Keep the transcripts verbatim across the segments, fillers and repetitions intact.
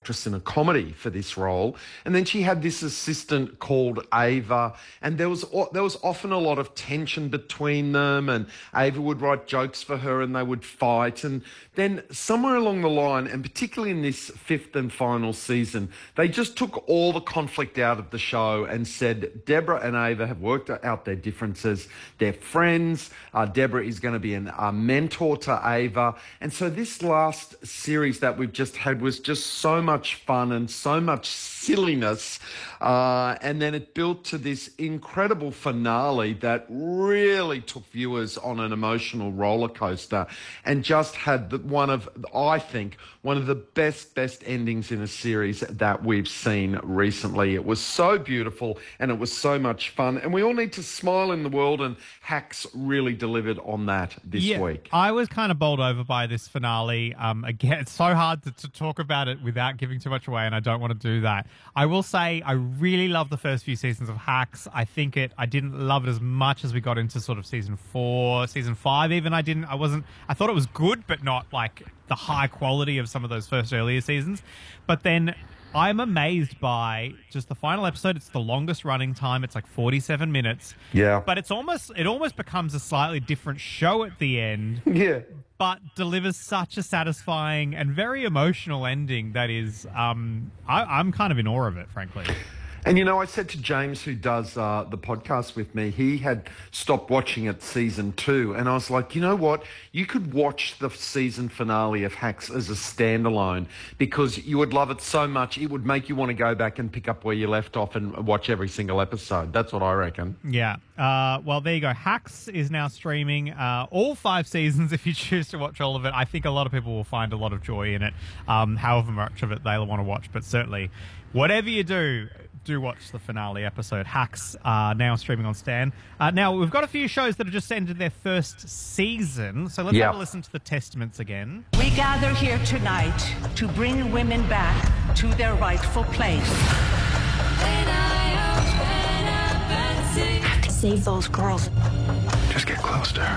actress in a comedy for this role. And then she had this assistant called Ava, and there was there was often a lot of tension between them, and Ava would write jokes for her and they would fight. And then somewhere along the line, and particularly in this fifth and final season, they just took all the conflict out of the show and said Deborah and Ava have worked out their differences. They're friends. Uh, Deborah is going to be an, a mentor to Ava. And so this last series that we've just had was just so much fun and so much silliness. Uh, and then it built to this incredible finale that really took viewers on an emotional roller coaster and just had the, one of, I think, one of the best, best endings in a series that we've seen recently. It was so beautiful and it was so much fun. And we all need to smile in the world, and Hacks really delivered on that this yeah, week. I was kind of bowled over by this finale. Um, again, it's so hard to, to talk about it without giving too much away, and I don't want to do that. I will say I really love the first few seasons of Hacks. I think it. I didn't love it as much as we got into sort of season four, season five. Even I didn't. I wasn't. I thought it was good, but not like the high quality of some of those first earlier seasons. But then I'm amazed by just the final episode. It's the longest running time. It's like forty-seven minutes. Yeah. But it's almost it almost becomes a slightly different show at the end. Yeah. But delivers such a satisfying and very emotional ending that is, um, I, I'm kind of in awe of it, frankly. And, you know, I said to James, who does uh, the podcast with me, he had stopped watching at season two. And I was like, you know what? You could watch the season finale of Hacks as a standalone because you would love it so much. It would make you want to go back and pick up where you left off and watch every single episode. That's what I reckon. Yeah. Uh, well, there you go. Hacks is now streaming uh, all five seasons if you choose to watch all of it. I think a lot of people will find a lot of joy in it, um, however much of it they'll want to watch. But certainly, whatever you do, do watch the finale episode. Hacks are now streaming on Stan. Uh, now, we've got a few shows that have just ended their first season, so let's yeah. have a listen to the testaments again. We gather here tonight to bring women back to their rightful place. I have to save those girls. Just get close to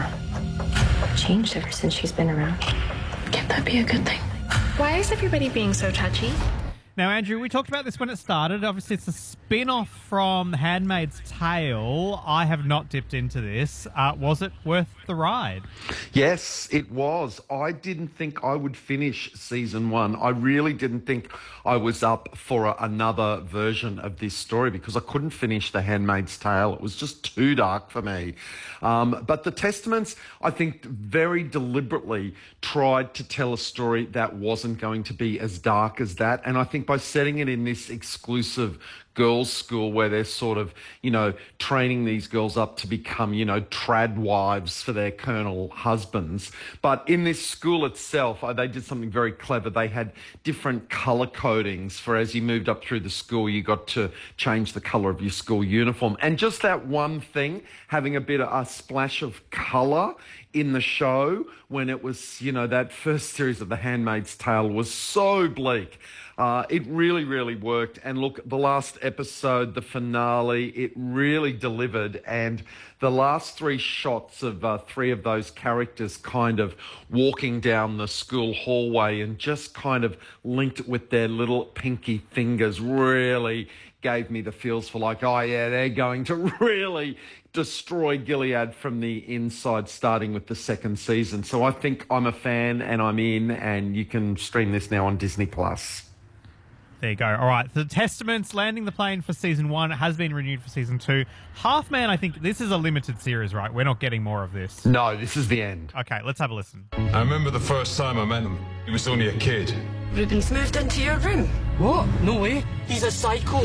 her. Changed ever since she's been around. Can't that be a good thing? Why is everybody being so touchy? Now, Andrew, we talked about this when it started. Obviously, it's a spin-off from Handmaid's Tale. I have not dipped into this. Uh, was it worth the ride? Yes, it was. I didn't think I would finish season one. I really didn't think I was up for a, another version of this story because I couldn't finish The Handmaid's Tale. It was just too dark for me. Um, but The Testaments, I think, very deliberately tried to tell a story that wasn't going to be as dark as that. And I think by setting it in this exclusive girls' school where they're sort of, you know, training these girls up to become, you know, trad wives for their colonel husbands. But in this school itself, they did something very clever. They had different colour codings for as you moved up through the school, you got to change the colour of your school uniform. And just that one thing, having a bit of a splash of colour in the show when it was, you know, that first series of The Handmaid's Tale was so bleak. Uh, it really, really worked. And look, the last episode, the finale, it really delivered. And the last three shots of uh, three of those characters kind of walking down the school hallway and just kind of linked with their little pinky fingers really gave me the feels for like, oh yeah, they're going to really destroy Gilead from the inside, starting with the second season. So I think I'm a fan and I'm in, and you can stream this now on Disney Plus. There you go. All right. The Testaments landing the plane for season one. It has been renewed for season two. Half Man, I think this is a limited series, right? We're not getting more of this. No, this is the end. Okay, let's have a listen. I remember the first time I met him. He was only a kid. Ruben's moved into your room. What? No way. He's a psycho.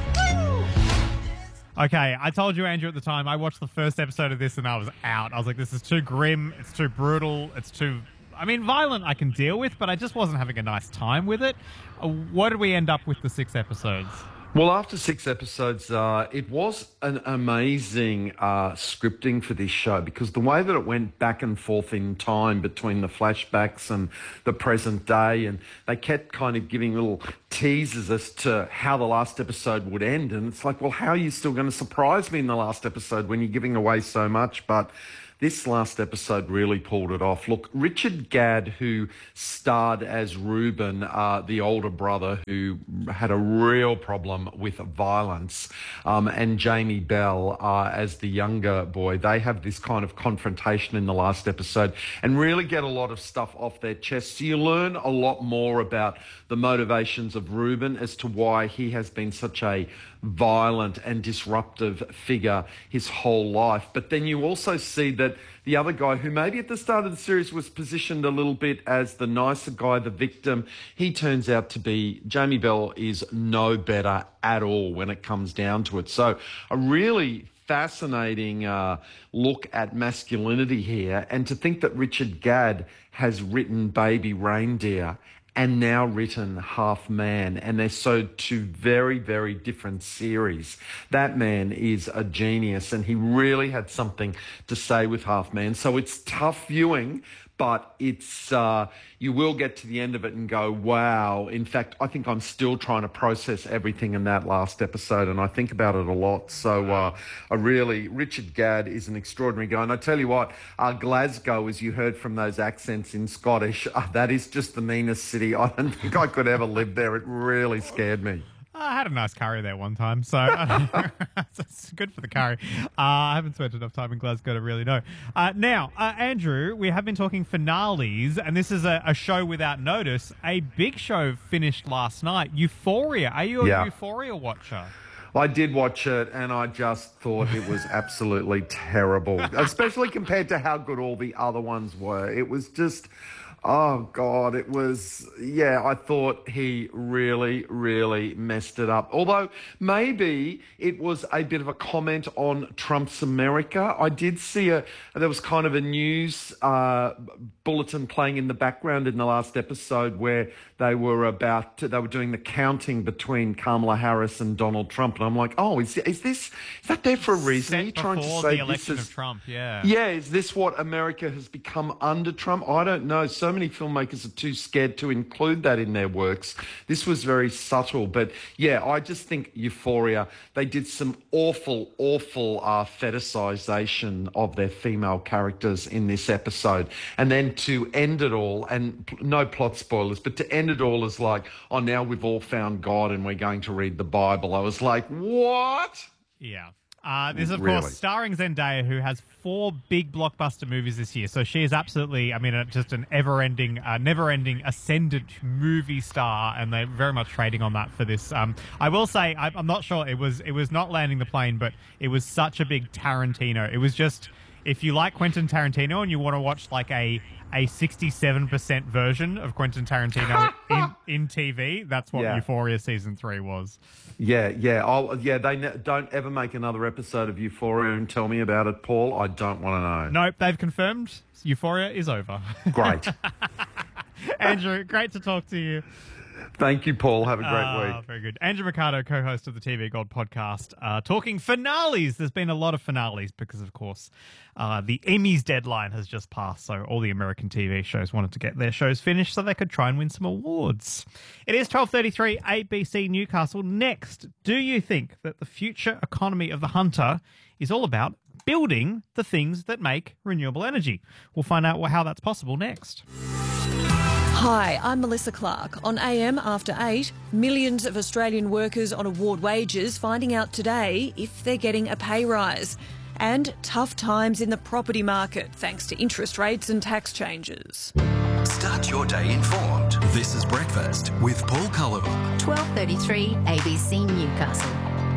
Okay, I told you, Andrew, at the time, I watched the first episode of this and I was out. I was like, this is too grim. It's too brutal. It's too... I mean, violent I can deal with, but I just wasn't having a nice time with it. Uh, what did we end up with the six episodes? Well, after six episodes, uh, it was an amazing uh, scripting for this show because the way that it went back and forth in time between the flashbacks and the present day, and they kept kind of giving little teasers as to how the last episode would end. And it's like, well, how are you still going to surprise me in the last episode when you're giving away so much? But this last episode really pulled it off. Look, Richard Gadd, who starred as Reuben, uh, the older brother who had a real problem with violence, um, and Jamie Bell uh, as the younger boy, they have this kind of confrontation in the last episode and really get a lot of stuff off their chest. So you learn a lot more about the motivations of Reuben as to why he has been such a violent and disruptive figure his whole life. But then you also see that the other guy, who maybe at the start of the series was positioned a little bit as the nicer guy, the victim, he turns out to be, Jamie Bell is no better at all when it comes down to it. So a really fascinating uh, look at masculinity here, and to think that Richard Gadd has written Baby Reindeer and now written Half Man, and they're so two very, very different series. That man is a genius, and he really had something to say with Half Man. So it's tough viewing, but it's uh, you will get to the end of it and go, wow. In fact, I think I'm still trying to process everything in that last episode, and I think about it a lot. So uh, I really, Richard Gadd is an extraordinary guy. And I tell you what, uh, Glasgow, as you heard from those accents in Scottish, uh, that is just the meanest city. I don't think I could ever live there. It really scared me. I had a nice curry there one time, so uh, it's good for the curry. Uh, I haven't spent enough time in Glasgow to really know. Uh, now, uh, Andrew, we have been talking finales, and this is a, a show without notice. A big show finished last night, Euphoria. Are you a Yeah. Euphoria watcher? I did watch it, and I just thought it was absolutely terrible, especially compared to how good all the other ones were. It was just... Oh, God, it was, yeah, I thought he really, really messed it up. Although maybe it was a bit of a comment on Trump's America. I did see a, there was kind of a news uh, bulletin playing in the background in the last episode where they were about, to, they were doing the counting between Kamala Harris and Donald Trump. And I'm like, oh, is, is this, is that there for a reason? Set Are you trying to before say the election this is, of Trump, yeah. Yeah, is this what America has become under Trump? I don't know. So many filmmakers are too scared to include that in their works. This was very subtle, but yeah, I just think Euphoria, they did some awful, awful uh, fetishization of their female characters in this episode. And then to end it all, and p- no plot spoilers, but to end it all is like, oh, now we've all found God and we're going to read the Bible. I was like, what? Yeah. Uh, this is, of Really? course, starring Zendaya, who has four big blockbuster movies this year. So she is absolutely, I mean, uh, just an ever-ending, uh, never-ending ascendant movie star, and they're very much trading on that for this. Um, I will say, I, I'm not sure it was it was not Landing the Plane, but it was such a big Tarantino. It was just, if you like Quentin Tarantino and you want to watch like a a sixty-seven percent version of Quentin Tarantino in, in T V, that's what Yeah. Euphoria season three was. Yeah, yeah. I'll, yeah, they ne- don't ever make another episode of Euphoria and tell me about it, Paul. I don't want to know. Nope, they've confirmed Euphoria is over. Great. Andrew, great to talk to you. Thank you, Paul. Have a great Ah, week. very good. Andrew Mercado, co-host of the T V God podcast, uh, talking finales. There's been a lot of finales because, of course, uh, the Emmys deadline has just passed, so all the American T V shows wanted to get their shows finished so they could try and win some awards. It is twelve thirty-three, A B C Newcastle. Next, do you think that the future economy of the Hunter is all about building the things that make renewable energy? We'll find out how that's possible next. Hi, I'm Melissa Clark. On A M After eight, millions of Australian workers on award wages finding out today if they're getting a pay rise. And tough times in the property market thanks to interest rates and tax changes. Start your day informed. This is Breakfast with Paul Culliver. twelve thirty-three A B C Newcastle.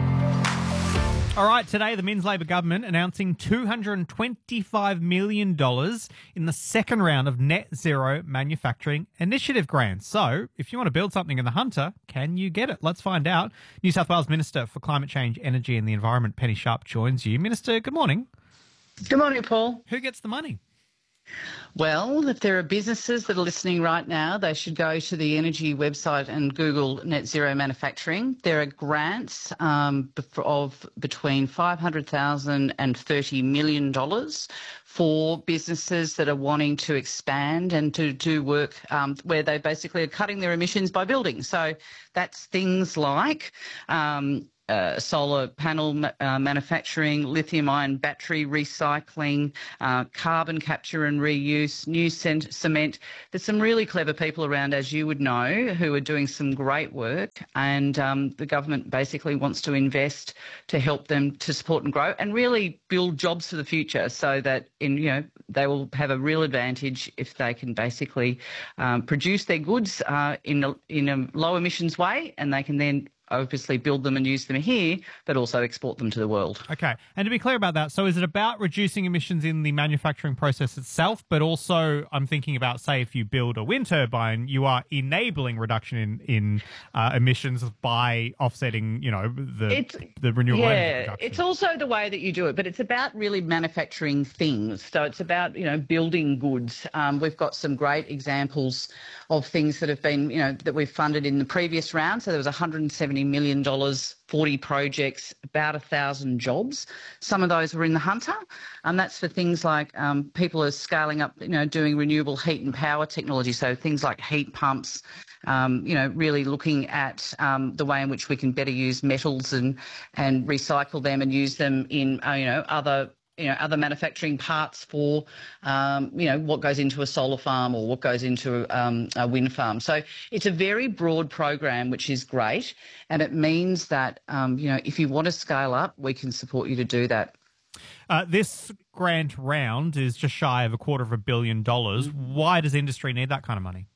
All right, today the Minns Labor government announcing two hundred twenty-five million dollars in the second round of Net Zero Manufacturing Initiative grants. So if you want to build something in the Hunter, can you get it? Let's find out. New South Wales Minister for Climate Change, Energy and the Environment, Penny Sharp, joins you. Minister, good morning. Good morning, Paul. Who gets the money? Well, if there are businesses that are listening right now, they should go to the Energy website and Google Net Zero Manufacturing. There are grants um, of between five hundred thousand dollars and thirty million dollars for businesses that are wanting to expand and to do work um, where they basically are cutting their emissions by building. So that's things like um, uh, solar panel ma- uh, manufacturing, lithium-ion battery recycling, uh, carbon capture and reuse, new cent- cement. There's some really clever people around, as you would know, who are doing some great work, and um, the government basically wants to invest to help them to support and grow and really build jobs for the future, so that in you know they will have a real advantage if they can basically um, produce their goods uh, in a, in a low emissions way, and they can then obviously build them and use them here, but also export them to the world. Okay. And to be clear about that, so is it about reducing emissions in the manufacturing process itself, but also I'm thinking about, say, if you build a wind turbine, you are enabling reduction in, in uh, emissions by offsetting, you know, the, it's, the renewable yeah, energy production. It's also the way that you do it, but it's about really manufacturing things. So it's about, you know, building goods. Um, we've got some great examples of things that have been, you know, that we've funded in the previous round. So there was one hundred seventy million dollars, forty projects, about one thousand jobs. Some of those were in the Hunter, and that's for things like um, people are scaling up, you know, doing renewable heat and power technology, so things like heat pumps, um, you know, really looking at um, the way in which we can better use metals and, and recycle them and use them in, uh, you know, other you know, other manufacturing parts for, um, you know, what goes into a solar farm or what goes into um, a wind farm. So it's a very broad program, which is great. And it means that, um, you know, if you want to scale up, we can support you to do that. Uh, this grant round is just shy of a quarter of a billion dollars. Why does industry need that kind of money?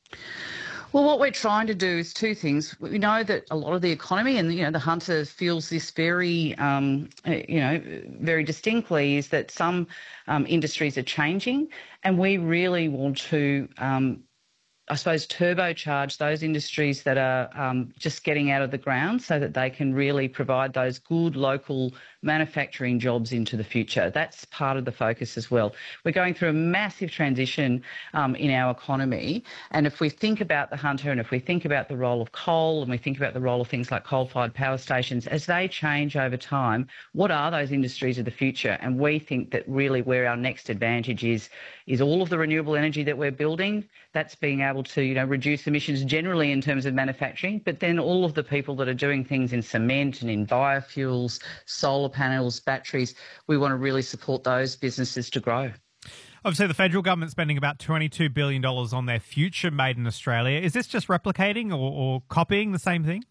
Well, what we're trying to do is two things. We know that a lot of the economy and, you know, the Hunter feels this very, um, you know, very distinctly, is that some um, industries are changing, and we really want to, um, I suppose, turbocharge those industries that are um, just getting out of the ground, so that they can really provide those good local manufacturing jobs into the future. That's part of the focus as well. We're going through a massive transition um, in our economy, and if we think about the Hunter, and if we think about the role of coal, and we think about the role of things like coal-fired power stations, as they change over time, what are those industries of the future? And we think that really where our next advantage is, is all of the renewable energy that we're building. That's being able to, you know, reduce emissions generally in terms of manufacturing, but then all of the people that are doing things in cement and in biofuels, solar panels, batteries, we want to really support those businesses to grow. Obviously, the federal government spending about twenty-two billion dollars on their future made in Australia. Is this just replicating or, or copying the same thing?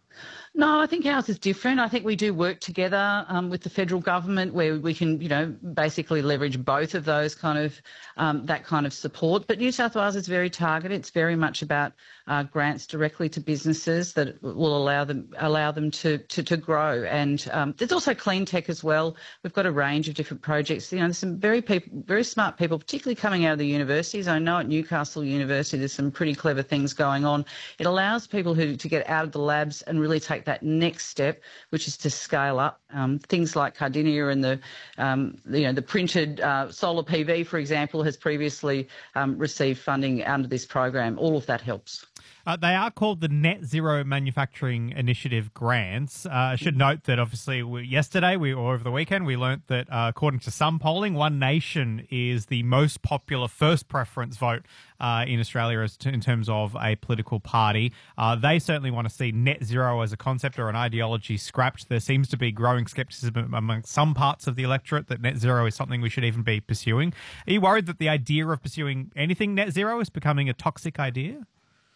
No, I think ours is different. I think we do work together um, with the federal government, where we can, you know, basically leverage both of those kind of, um, that kind of support. But New South Wales is very targeted. It's very much about uh, grants directly to businesses that will allow them allow them to to, to grow. And um, there's also clean tech as well. We've got a range of different projects. You know, there's some very people, very smart people, particularly coming out of the universities. I know at Newcastle University there's some pretty clever things going on. It allows people who to get out of the labs and really take that next step, which is to scale up. Um, things like Cardinia and the, um, you know, the printed uh, solar P V, for example, has previously um, received funding under this program. All of that helps. Uh, they are called the Net Zero Manufacturing Initiative grants. Uh, I should note that obviously we, yesterday we, or over the weekend we learnt that uh, according to some polling, One Nation is the most popular first preference vote uh, in Australia as to, in terms of a political party. Uh, they certainly want to see net zero as a concept or an ideology scrapped. There seems to be growing scepticism among some parts of the electorate that net zero is something we should even be pursuing. Are you worried that the idea of pursuing anything net zero is becoming a toxic idea?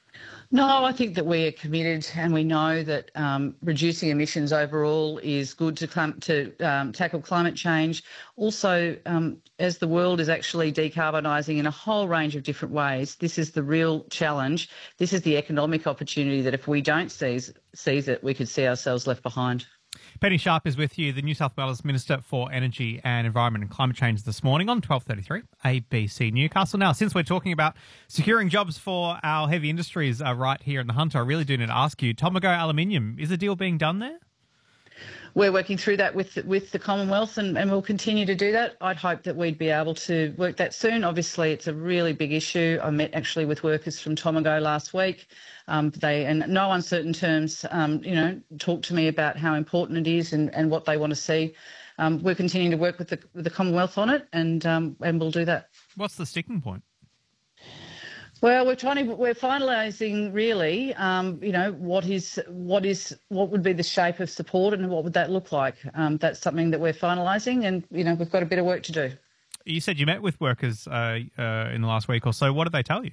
No, I think that we are committed, and we know that um, reducing emissions overall is good to, clim- to um, tackle climate change. Also, um, as the world is actually decarbonising in a whole range of different ways, this is the real challenge. This is the economic opportunity that if we don't seize, seize it, we could see ourselves left behind. Penny Sharp is with you, the New South Wales Minister for Energy and Environment and Climate Change this morning on twelve thirty-three A B C Newcastle. Now, since we're talking about securing jobs for our heavy industries uh, right here in the Hunter, I really do need to ask you, Tomago Aluminium, is a deal being done there? We're working through that with with the Commonwealth, and, and we'll continue to do that. I'd hope that we'd be able to work that soon. Obviously, it's a really big issue. I met actually with workers from Tomago last week. Um, they, in no uncertain terms, um, you know, talked to me about how important it is and, and what they want to see. Um, we're continuing to work with the, with the Commonwealth on it, and um, and we'll do that. What's the sticking point? Well, we're trying to we're finalising really, um, you know, what is what is what would be the shape of support and what would that look like. Um, that's something that we're finalising, and you know, we've got a bit of work to do. You said you met with workers uh, uh, in the last week or so. What did they tell you?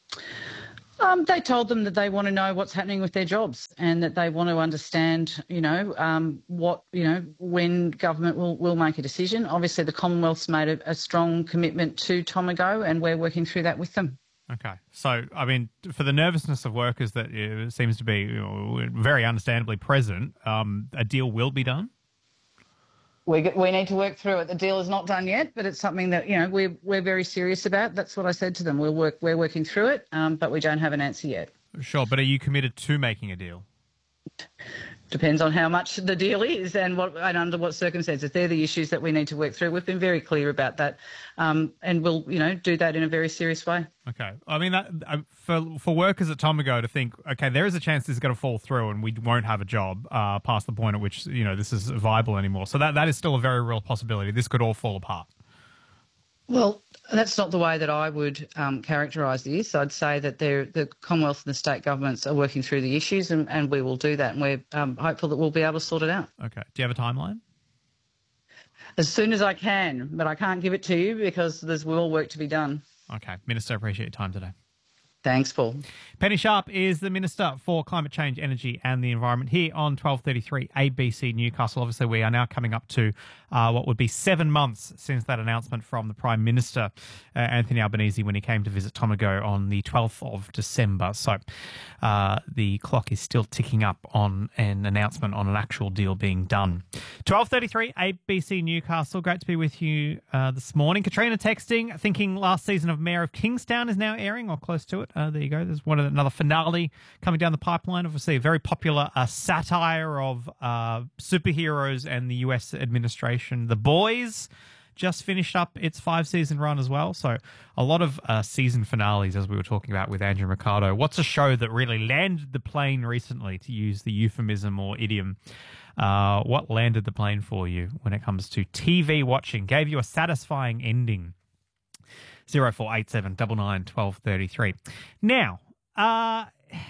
Um, they told them that they want to know what's happening with their jobs and that they want to understand, you know, um, what, you know, when government will, will make a decision. Obviously, the Commonwealth's made a, a strong commitment to Tomago, and we're working through that with them. Okay. So, I mean, for the nervousness of workers that uh, seems to be you know, very understandably present, um, a deal will be done? We we need to work through it. The deal is not done yet, but it's something that, you know, we're, we're very serious about. That's what I said to them. We'll work, we're working through it, um, but we don't have an answer yet. Sure, but are you committed to making a deal? Depends on how much the deal is and what and under what circumstances. They're the issues that we need to work through. We've been very clear about that, um, and we'll, you know, do that in a very serious way. Okay. I mean, that, uh, for for workers at Tomago to think, okay, there is a chance this is going to fall through and we won't have a job uh, past the point at which, you know, this is viable anymore. So that that is still a very real possibility. This could all fall apart. Well, that's not the way that I would um, characterise this. I'd say that the Commonwealth and the state governments are working through the issues, and, and we will do that, and we're um, hopeful that we'll be able to sort it out. Okay. Do you have a timeline? As soon as I can, but I can't give it to you because there's more work to be done. Okay. Minister, appreciate your time today. Thanks, Paul. Penny Sharp is the Minister for Climate Change, Energy and the Environment here on twelve thirty-three A B C Newcastle. Obviously, we are now coming up to uh, what would be seven months since that announcement from the Prime Minister, uh, Anthony Albanese, when he came to visit Tomago on the twelfth of December. So uh, the clock is still ticking up on an announcement on an actual deal being done. twelve thirty-three A B C Newcastle. Great to be with you uh, this morning. Katrina texting, thinking last season of Mayor of Kingstown is now airing or close to it. Uh, there you go. There's one another finale coming down the pipeline. Obviously, a very popular uh, satire of uh, superheroes and the U S administration. The Boys just finished up its five-season run as well. So a lot of uh, season finales, as we were talking about with Andrew Mercado. What's a show that really landed the plane recently, to use the euphemism or idiom? Uh, what landed the plane for you when it comes to T V watching? Gave you a satisfying ending? zero four eight seven nine nine one two three three. Now, uh,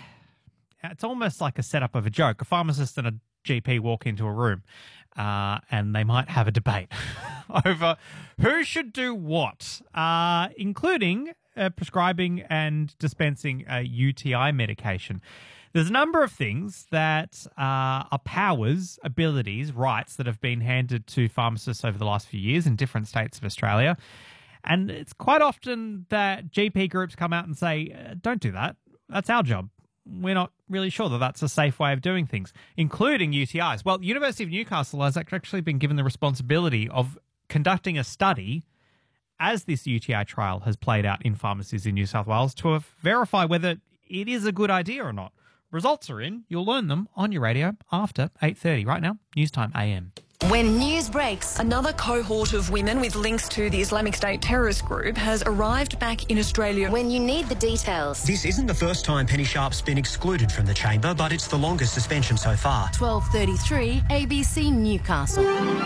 it's almost like a setup of a joke. A pharmacist and a G P walk into a room uh, and they might have a debate over who should do what, uh, including uh, prescribing and dispensing a U T I medication. There's a number of things that uh, are powers, abilities, rights that have been handed to pharmacists over the last few years in different states of Australia. And it's quite often that G P groups come out and say, don't do that. That's our job. We're not really sure that that's a safe way of doing things, including U T Is. Well, University of Newcastle has actually been given the responsibility of conducting a study as this U T I trial has played out in pharmacies in New South Wales to verify whether it is a good idea or not. Results are in. You'll learn them on your radio after eight thirty. Right now, Newstime A M. When news breaks, another cohort of women with links to the Islamic State terrorist group has arrived back in Australia. When you need the details. This isn't the first time Penny Sharp's been excluded from the chamber, but it's the longest suspension so far. twelve thirty-three A B C Newcastle.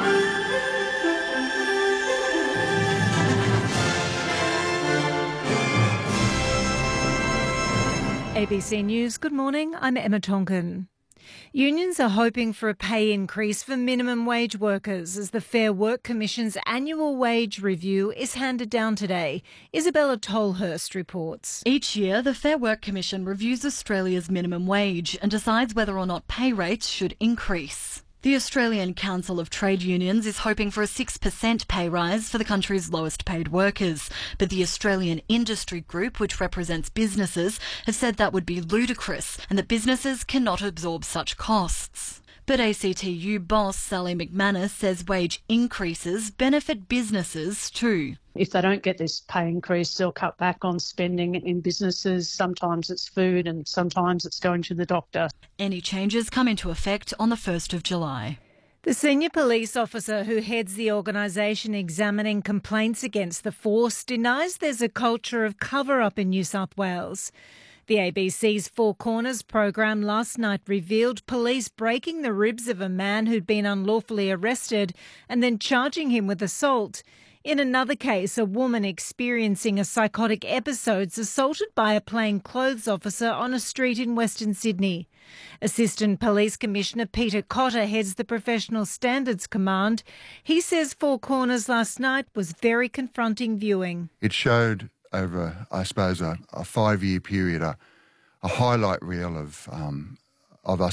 A B C News, good morning, I'm Emma Tonkin. Unions are hoping for a pay increase for minimum wage workers as the Fair Work Commission's annual wage review is handed down today. Isabella Tolhurst reports. Each year, the Fair Work Commission reviews Australia's minimum wage and decides whether or not pay rates should increase. The Australian Council of Trade Unions is hoping for a six percent pay rise for the country's lowest paid workers, but the Australian Industry Group, which represents businesses, has said that would be ludicrous and that businesses cannot absorb such costs. But A C T U boss Sally McManus says wage increases benefit businesses too. If they don't get this pay increase, they'll cut back on spending in businesses. Sometimes it's food and sometimes it's going to the doctor. Any changes come into effect on the first of July. The senior police officer who heads the organisation examining complaints against the force denies there's a culture of cover-up in New South Wales. The A B C's Four Corners program last night revealed police breaking the ribs of a man who'd been unlawfully arrested and then charging him with assault. In another case, a woman experiencing a psychotic episode is assaulted by a plainclothes officer on a street in Western Sydney. Assistant Police Commissioner Peter Cotter heads the Professional Standards Command. He says Four Corners last night was very confronting viewing. It showed over, I suppose, a, a five-year period, a, a highlight reel of um, of us